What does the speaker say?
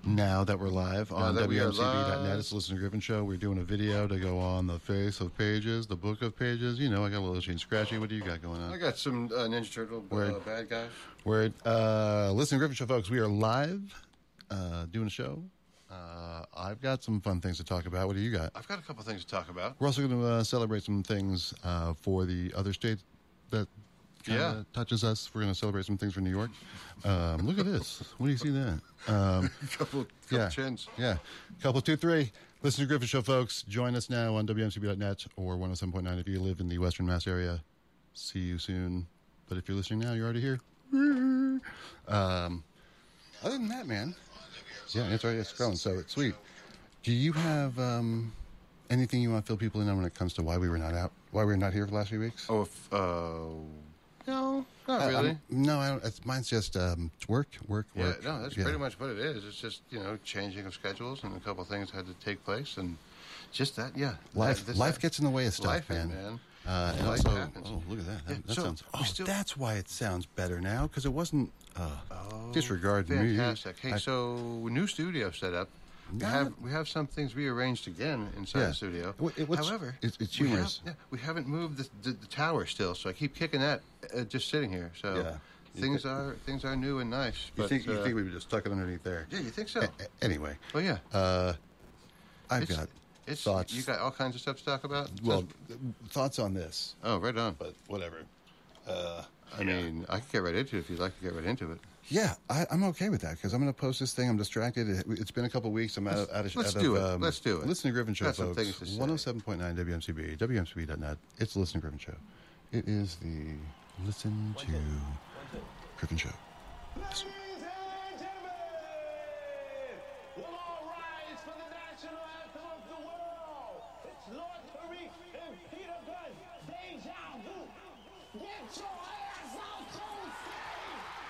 Now that we're live on that we are WMCB.net, it's the Listen to Griffin Show. We're doing a video to go on the face of pages, the book of pages. You know, I got a little itchy and scratchy. What do you got going on? I got some Ninja Turtle bad guys. We're Listen to Griffin Show, folks. We are live doing a show. I've got some fun things to talk about. What do you got? I've got a couple things to talk about. We're also going to celebrate some things for the other states that touches us. We're going to celebrate some things for New York. Look at this. What do you see that? couple chins. Yeah. Couple, 2, 3. Listen to Griffin Show, folks. Join us now on WMCB.net or 107.9 if you live in the Western Mass area. See you soon. But if you're listening now, you're already here. Other than that, man. Yeah, it's right. It's growing, so it's sweet. Do you have anything you want to fill people in on when it comes to why we were not here for the last few weeks? No, not really. Mine's just work. Yeah, no, that's pretty much what it is. It's just, changing of schedules and a couple of things had to take place and just that, yeah. Life gets in the way of stuff, life, man. And life also, happens. look at that. Yeah, That so sounds. still, that's why it sounds better now, because it wasn't disregard me. Fantastic. Hey, so new studio set up. We have some things rearranged again inside the studio. However, it's humorous. We haven't moved the tower still, so I keep kicking that just sitting here. So things are new and nice. You think we would just tuck it underneath there? Yeah, you think so? Anyway. Well, yeah. I've got thoughts. You got all kinds of stuff to talk about? Well, thoughts on this. Oh, right on. But whatever. I mean, I can get right into it if you'd like to get right into it. Yeah, I'm okay with that because I'm going to post this thing. I'm distracted. It's been a couple weeks. I'm out of. Let's do it. Let's do it. Listen to Griffin Show, Got some folks. things to say. 107.9 WMCB, WMCB.net. It's the Listen to Griffin Show. It is the Listen to Griffin Show. Listen.